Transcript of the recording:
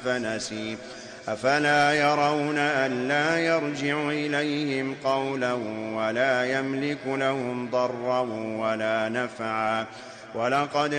فنسي أفلا يرون ألا يرجع إليهم قولا ولا يملك لهم ضرا ولا نفعا ولقد